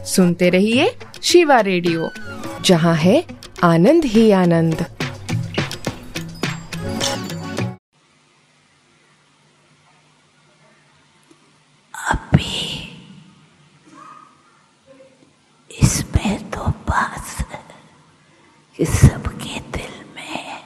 सुनते रहिए शिवा रेडियो, जहाँ है आनंद ही आनंद। अभी इसमें तो बात है कि सबके दिल में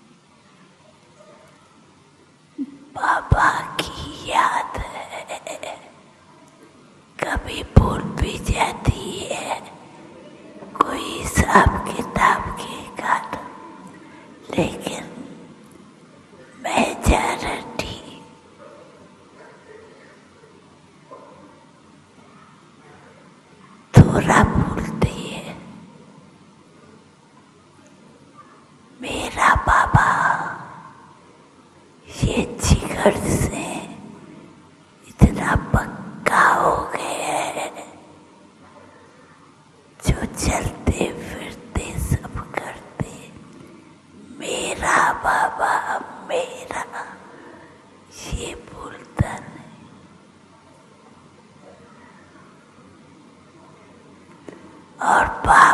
बाबा की याद है, कभी भूल भी जाती है कोई हिसाब किताब के कारण, लेकिन मेजॉरिटी थोड़ा भूलती है। मेरा बाबा ये जिगर से इतना पक्का हो गया है, जो चलते फिरते सब करते मेरा बाबा मेरा, ये भूलता नहीं। और बात